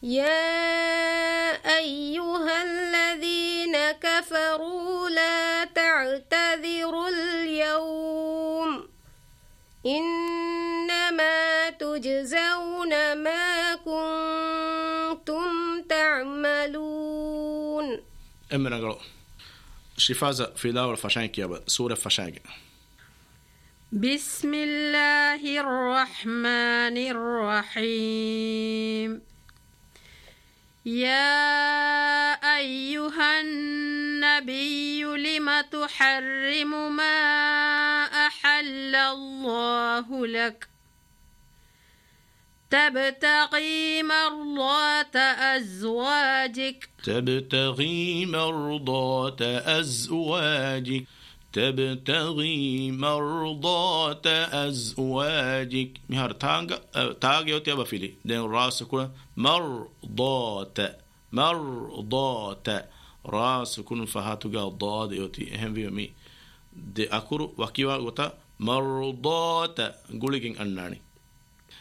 يا أيها الذين كفروا لا تعتذروا اليوم إنما تجزون ما كنتم تعملون. Emmeragalo Shifaza Filaur Fashankiaba Sura Fashag. بسم الله الرحمن الرحيم. يا أيها النبي لم تحرم ما أحل الله لك تبتغي مرضات أزواجك تبتغي مرضات أزواجك تبتغي مرضات أزواجك مهار تاغ يوتي أبا فيلي دين راس كون مرضات راس كون فهاتو ضاد يوتي هم بيومي دي أكورو وكيوا غوتا مرضات غوليكين أناني